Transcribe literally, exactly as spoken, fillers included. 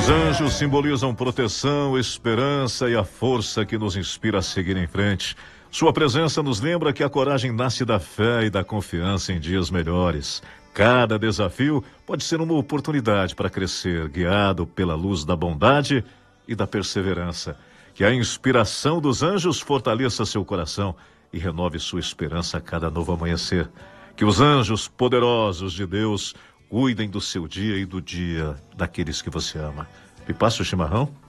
Os anjos simbolizam proteção, esperança e a força que nos inspira a seguir em frente. Sua presença nos lembra que a coragem nasce da fé e da confiança em dias melhores. Cada desafio pode ser uma oportunidade para crescer, guiado pela luz da bondade e da perseverança. Que a inspiração dos anjos fortaleça seu coração e renove sua esperança a cada novo amanhecer. Que os anjos poderosos de Deus cuidem do seu dia e do dia daqueles que você ama. Me passa o chimarrão?